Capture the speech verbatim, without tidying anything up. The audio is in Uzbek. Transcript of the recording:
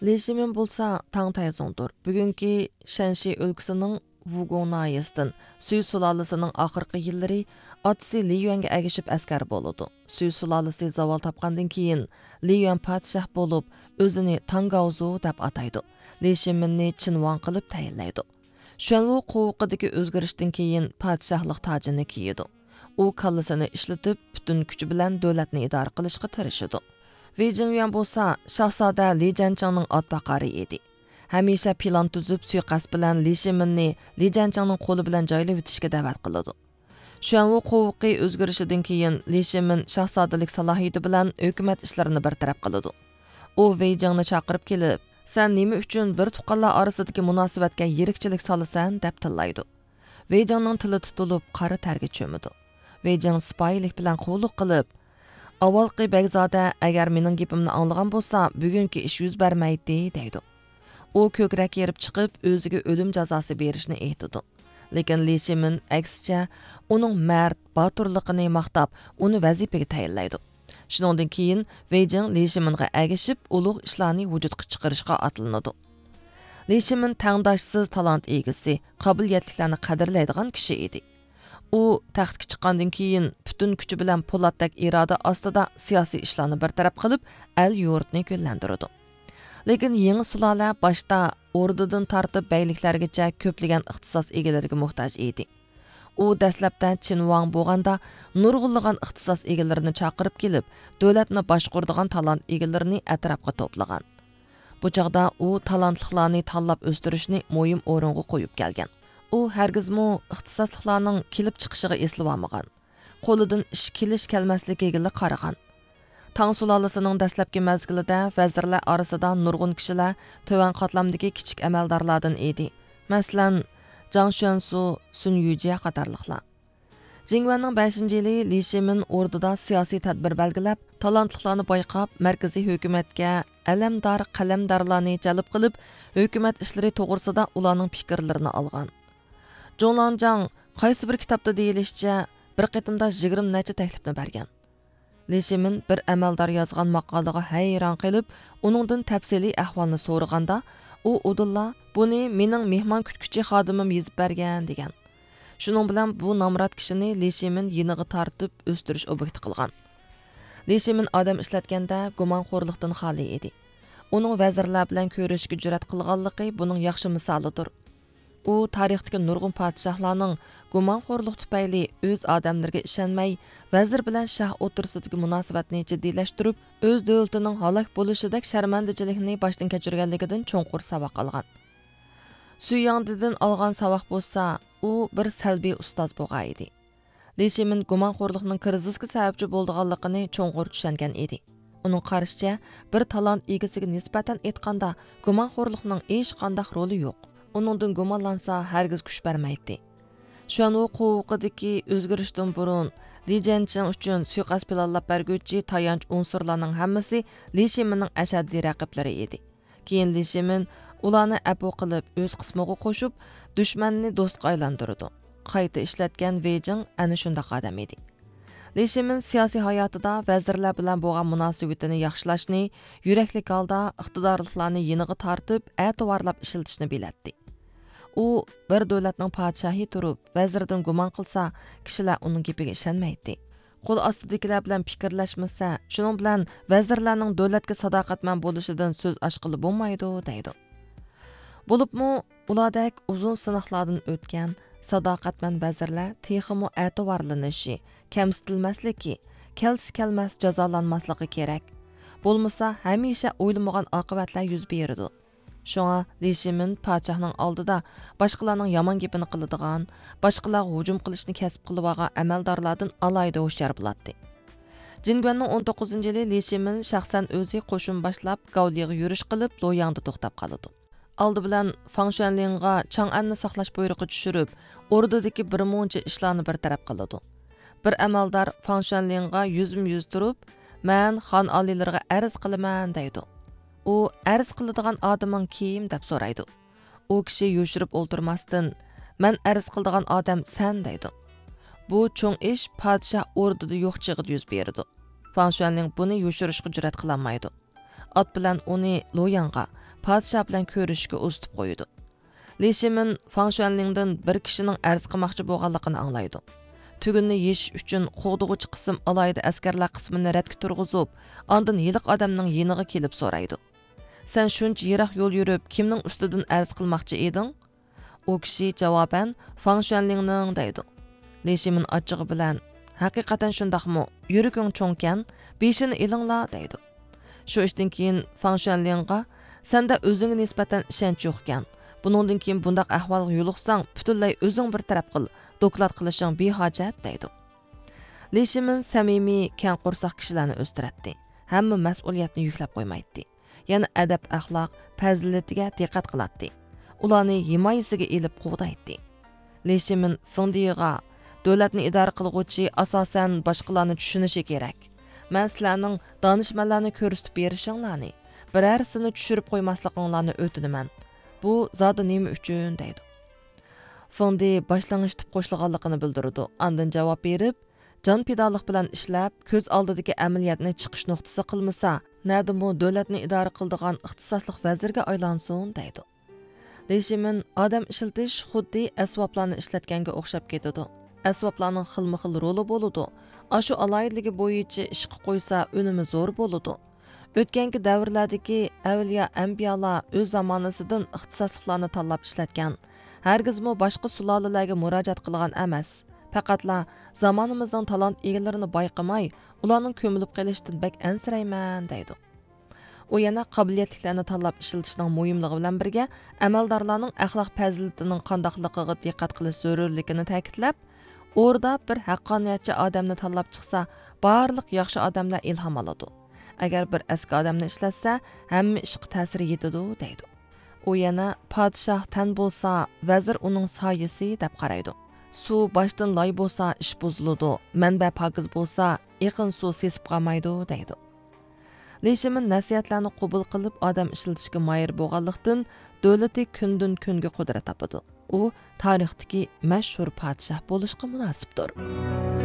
Li Shimin bo'lsa Tang Taizongdir. Bugungi Shanxi o'lkasining Wugong nahiyasidan Sui sulolasining oxirgi yillari otasi Li Yuanga agishib askar bo'ldi. Sui sulolasi zavol topgandan keyin Li Yuan podshoh bo'lib, o'zini Tangaozu deb ataydi. Li Shiminni Chinwang qilib tayinlaydi. Shuanwu qovuqidagi o'zgarishdan keyin podshohlik tojini kiydi. U kallasini ishlatib, butun kuchi bilan davlatni idora qilishga tirishadi. Wei Jingyuan bo'lsa, shahzoda Li Jianchangning otbaqari edi. Hamisha plan tuzib, suiqasd bilan Li Shiminni Li Jianchangning qo'li bilan joylab o'tishga da'vat qiladi. Shuanwu qovuqi o'zgarishidan keyin Li Shimin shahzodalik salohiyati bilan hukumat ishlarini bartaraf qiladi. U Wei Jingni chaqirib kelib, "Sen nima uchun bir tuqqanlar orasidagi munosabatga yirikchilik solasan?" deb tillaydi. Wei Jingning tili tutilib, qora targa cho'midi. Wei Jing sipoyilik bilan quvlik qilib, "Avvalgi Begzoda agar mening gapimni anglagan bo'lsa, bugungi ish yuz bermaydi" deydi. U ko'krak yerib chiqib, o'ziga o'lim jazosi berishni aytdi. Lekin Li Shimin aksicha uning mard, boturligini maqtab, uni vazifaga tayinlaydi. Shuningdan keyin Wei Jing Li Shiminga agishib, ulug' ishlarni vujudga chiqarishga atlanadi. Li Shimin tangdoshsiz talant egasi, qobiliyatlilarni qadrlaydigan kishi edi. U taxtga chiqqandan keyin butun kuchi bilan po'latdek iroda ostida siyosiy ishlarni bartaraf qilib, el yurtni ko'llantirdi. Lekin yangi sulola boshda o'rdadan tortib bayliklargacha ko'plagan ixtisos egalariga muhtoj edi. U dastlabda Chinwang bo'lganda nurg'unlagan ixtisos egalarini chaqirib kelib, davlatni boshqaradigan talant egalarini atrofga to'plagan. Bu chaqda u talantlilarni tanlab o'stirishni muhim o'ringa qo'yib kelgan. U hargizmo ixtisosliklarning kelib chiqishiga eslolmagan. Qo'lidan ish kelish kelmasligiga qaragan. Tang sulolasining dastlabki mezgilida vazirlar orasida nurg'un kishilar to'van qatlamdagi kichik amaldorlardan edi. Masalan, Zhang Xuansu, Sun Yujie qatorliqlar. Jingwanning beshinchi yili Li Shimin o'rnida siyosiy tadbir belgilab, talantlilarni boyqab, markaziy hukumatga alamdor qalamdorlarni jalb qilib, hukumat ishlari to'g'risida ularning fikrlarini olgan. Zhonglanjang qaysi bir kitobda deyilishicha bir qitimda yigirma necha taklifni bergan. Li Shimin bir amaldor yozgan maqolaga hayron qilib, uningdan tafsiliy ahvolni so'raganda, u udulla buni mening mehmon kutkuchi xodimim yozib bergan degan. Shuning bilan bu nomrod kishini Li Shimin yiniga tortib o'stirish obyekti qilgan. Li Shimin odam ishlatganda gumonxo'rlikdan xoli edi. Uning vazirlar bilan ko'rishga jur'at qilganligi buning yaxshi misolidir. U tarixdagi nurg'un podshohlarning gumonxo'rlik tufayli o'z odamlariga ishonmay, vazir bilan shah o'tirsidagi munosabatni jiddiylashtirib, o'z davlatining halok bo'lishidek sharmandachilikni boshdan kechirganligidan cho'nqur saboq olgan. Suyangdidan olgan saboq bo'lsa, u bir salbiy ustoz bo'lgan edi. Li Shimin gumonxo'rlikning krizisga sababchi bo'lganligini cho'nqur tushungan edi. Uning qarashicha, bir talant egasiga nisbatan aytganda, gumonxo'rlikning hech qanday roli yo'q. Uningdan gumonlansa hargiz kuch bermaydi. Shuanwu qovuqidagi o'zgarishdan burun Li Jianchang uchun suiqasd planlab berguvchi tayanch unsurlarning hammasi Li Shiminning ashaddiy raqiblari edi. Keyin Li Shimin ularni apu qilib o'z qismiga qo'shib, dushmanni do'stga aylantirdi. Qayta ishlatgan Wei Jing ana shunday odam edi. Li Shimin siyosiy hayotida vazirlar bilan bo'lgan munosabatini yaxshilashni, yurakli holda iqtidorliklarni yeniga tortib, a'tiborlab ishlatishni biladi. U bir davlatning podshohi turib, vazirdan gumon qilsa, kishilar uning gapiga ishonmaydi. Qo'l ostidagilar bilan fikrlashmasa, shuning bilan vazirlarning davlatga sadoqatman bo'lishidan so'z ochqili bo'lmaydi, deydi. Bo'libmi, ulardek uzun sinoqlardan o'tgan sadoqatman vazirlar texmo e'tiborlanishi, kamsitilmasligi, kelsi kelmas jazolanmasligi kerak. Bo'lmasa, hamisha o'ylamagan oqibatlar yuz beradi. Shunga Li Shimin podshohning oldida boshqalarning yomon gapini qiladigan, boshqalarga hujum qilishni kasb qilib olgan amaldorlardan alayda hushyor bo'ladi. Jingwanning o'n to'qqizinchi yili Li Shimin shaxsan o'zi qo'shin boshlab Gaoliga yurish qilib, Loyangda to'xtab qoldi. Oldi bilan Fang Xuanlingga Chang'anni saqlash buyrug'i tushirib, o'rdadagi bir muncha ishlarni bartaraf qildi. Bir amaldor Fang Xuanlingga yuzma-yuz turib, "Men xon oliylariga arz qilaman" deydi. U arz qiladigan odaming kim deb so'raydi. U kishi yo'shirib o'ltirmasdan, "Men arz qiladigan odam sen" deydi. Bu cho'ng ish podshoh o'rdida yo'q chig'ida yuz berdi. Fang Xuanling buni yo'shirishga jur'at qilolmaydi. Ot bilan uni Loyangga, padişah bilan ko'rishishga uzitib qo'ydi. Li Shimin Fang Xuanlingdan bir kishining arz qilmoqchi bo'lganligini anglaydi. Tugunni yeyish uchun qo'g'dug'uchi qism alayda askarlar qismini radga turg'izib, ondan yiliq odamning yeniga kelib so'raydi. Sen shuncha yiroq yo'l yurib, kimning ustidan arz qilmoqchi eding? U kishi javoban Fang Xuanlingning deydi. Li Shimin achchig'i bilan haqiqatan shundaqmi? Yuraging cho'ngkan, beshini ilingla deydi. Shu ishdan keyin Fang Xuanlingga senda o'zingga nisbatan ishonch yo'qkan. Buningdan keyin bundaq ahvolga yo'liqsang, butunlay o'zing bir taraf qil, doklad qilishing behojat deydi. Li Shimin samimiy, keng qo'rsoq kishilarni o'stiradi. Hamma mas'uliyatni yuklab qo'ymaydi. Yana adab, axloq, fazilatiga diqqat qiladi. Ularni himoyasiga elib qo'g'daydi. Li Shimin Fengdiga davlatni idora qilguvchi asosan boshqalarni tushunishi kerak. Men sizlarning donishmandlarni ko'rsatib berishinglarni, birarsini tushirib qo'ymasliginglarni o'tinaman. Bu zodi nima uchun deydi. Fengdi boshlang'ich deb qo'shilganligini bildirdi. Ondan javob berib, jon pidoliq bilan ishlab, ko'z oldidagi amaliyotni chiqish nuqtasi qilmasa, nadimi davlatni idora qiladigan ixtisosli vazirga aylansin deydi. Li Shimin odam ishiltish xuddi asboblarni ishlatganga o'xshab ketadi. Asboblarning xilma-xil roli bo'ladi. Ashu alayidligi bo'yicha ishqa qo'ysa, unumi zo'r bo'ladi. O'tgangi davrlardagi avliyo anbiyolar o'z zamonasidan ixtisosliklarni tanlab ishlatgan. Hargizmi boshqa sulolalarga murojaat qilgan emas. Faqatla zamonimizning talant egalarini bayqamay, ularning ko'milib qolishidan bak ansirayman deydi. U yana qobiliyatlilarni tanlab ishlatishning muhimligi bilan birga amaldorlarning axloq fazilatining qandoqligiga diqqat qilish zarurligini ta'kidlab, o'rda bir haqqoniyatchi odamni tanlab chiqsa, barliq yaxshi odamlar ilhom oladi. Agar bir eski odamni ishlatsa, hamma ishqa ta'sir yetadi deydi. U yana podshoh tan bo'lsa, vazir uning soyasi deb qaraydi. Suv boshdan loy bo'lsa, ish buziladi. Manba pokiz bo'lsa, yaqin suv sesib qolmaydi deydi. Li Shimin nasihatlarni qabul qilib, odam ishlatishga moyir bo'lganlikdan davlati kundan kunga qudrat topadi. U tarixdagi mashhur podshoh bo'lishga munosibdir.